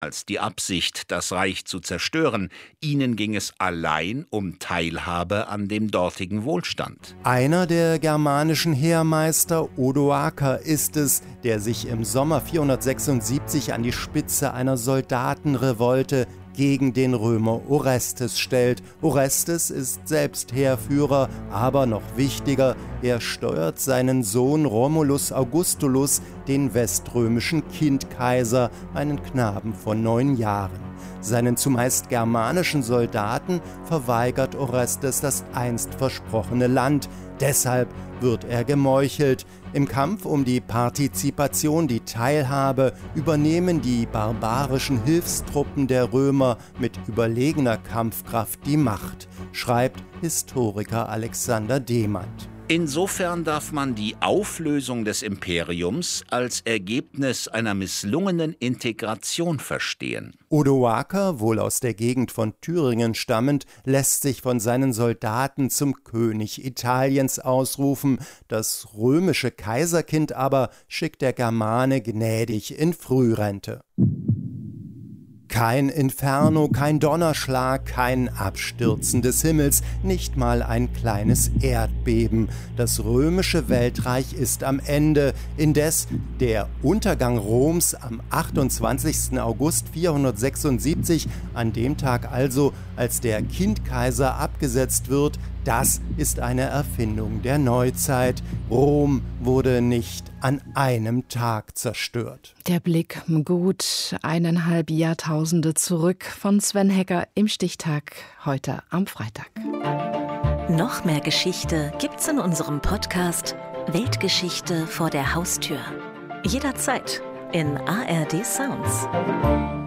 als die Absicht, das Reich zu zerstören. Ihnen ging es allein um Teilhabe an dem dortigen Wohlstand. Einer der germanischen Heermeister, Odoaker, ist es, der sich im Sommer 476 an die Spitze einer Soldatenrevolte gegen den Römer Orestes stellt. Orestes ist selbst Heerführer, aber noch wichtiger, er steuert seinen Sohn Romulus Augustulus, den weströmischen Kindkaiser, einen Knaben von 9 Jahren. Seinen zumeist germanischen Soldaten verweigert Orestes das einst versprochene Land. Deshalb wird er gemeuchelt. Im Kampf um die Partizipation, die Teilhabe, übernehmen die barbarischen Hilfstruppen der Römer mit überlegener Kampfkraft die Macht, schreibt Historiker Alexander Demand. Insofern darf man die Auflösung des Imperiums als Ergebnis einer misslungenen Integration verstehen. Odoaker, wohl aus der Gegend von Thüringen stammend, lässt sich von seinen Soldaten zum König Italiens ausrufen. Das römische Kaiserkind aber schickt der Germane gnädig in Frührente. Kein Inferno, kein Donnerschlag, kein Abstürzen des Himmels, nicht mal ein kleines Erdbeben. Das römische Weltreich ist am Ende. Indes der Untergang Roms am 28. August 476, an dem Tag also, als der Kindkaiser abgesetzt wird, das ist eine Erfindung der Neuzeit. Rom wurde nicht an einem Tag zerstört. Der Blick gut 1,5 Jahrtausende zurück von Sven Hecker im Stichtag heute am Freitag. Noch mehr Geschichte gibt's in unserem Podcast Weltgeschichte vor der Haustür. Jederzeit in ARD Sounds.